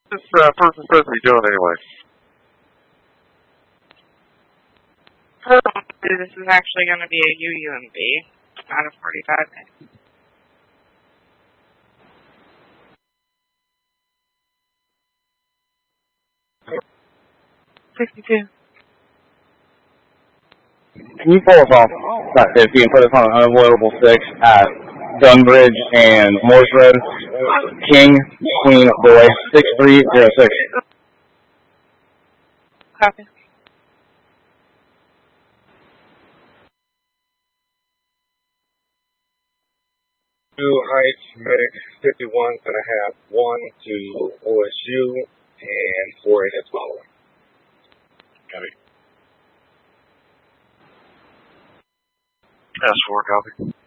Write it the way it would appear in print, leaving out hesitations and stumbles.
This person supposed to be doing anyway? This is actually going to be a UUMB out of 45 minutes. Can you pull us off about 50 and put us on an unavoidable 6 at Dunbridge and Morse Road? King, Queen, Boy, 6306. Copy. Two Heights, medic 51's going to have 1 to OSU and 4 in its following. Copy. S4, copy.